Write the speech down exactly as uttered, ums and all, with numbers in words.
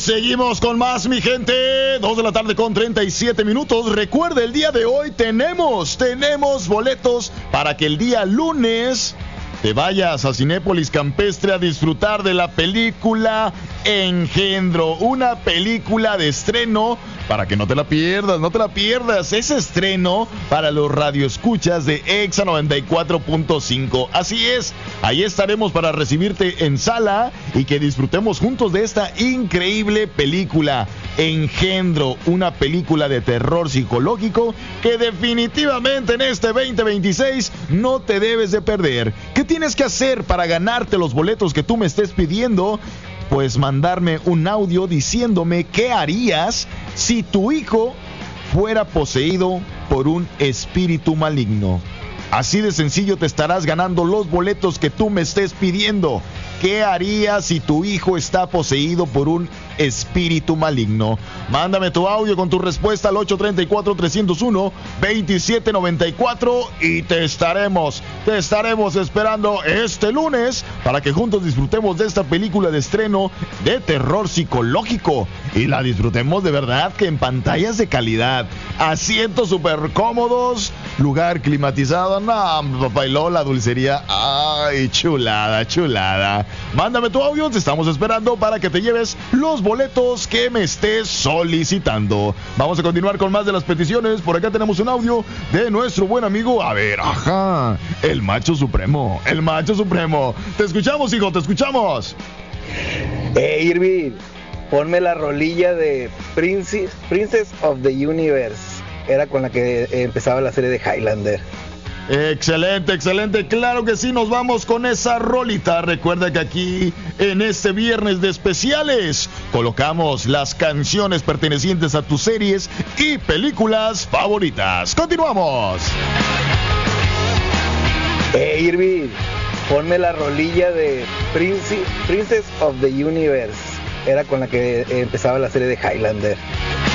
seguimos con más, mi gente. Dos de la tarde con treinta y siete minutos. Recuerda, el día de hoy tenemos, tenemos boletos para que el día lunes te vayas a Cinépolis Campestre a disfrutar de la película Engendro. Una película de estreno para que no te la pierdas, no te la pierdas. Es estreno para los radioescuchas de Exa noventa y cuatro punto cinco. Así es, ahí estaremos para recibirte en sala y que disfrutemos juntos de esta increíble película Engendro, una película de terror psicológico que definitivamente en este veinte veintiséis no te debes de perder. ¿Qué tienes que hacer para ganarte los boletos que tú me estés pidiendo? Pues mandarme un audio diciéndome qué harías si tu hijo fuera poseído por un espíritu maligno. Así de sencillo te estarás ganando los boletos que tú me estés pidiendo. ¿Qué harías si tu hijo está poseído por un espíritu maligno? Mándame tu audio con tu respuesta al ocho tres cuatro, tres cero uno, dos siete nueve cuatro y te estaremos, te estaremos esperando este lunes para que juntos disfrutemos de esta película de estreno de terror psicológico y la disfrutemos de verdad, que en pantallas de calidad, asientos súper cómodos, lugar climatizado. No, papá, y luego la dulcería. Ay, chulada, chulada. Mándame tu audio, te estamos esperando para que te lleves los boletos que me estés solicitando. Vamos a continuar con más de las peticiones. Por acá tenemos un audio de nuestro buen amigo, a ver, ajá, el macho supremo, el macho supremo. Te escuchamos, hijo, te escuchamos. Hey, Irving, ponme la rolilla de Princess, Princess of the Universe. Era con la que empezaba la serie de Highlander. Excelente, excelente, claro que sí, nos vamos con esa rolita. Recuerda que aquí, en este viernes de especiales, colocamos las canciones pertenecientes a tus series y películas favoritas. ¡Continuamos! Hey, Irving, ponme la rolilla de Princess, Princess of the Universe. Era con la que empezaba la serie de Highlander.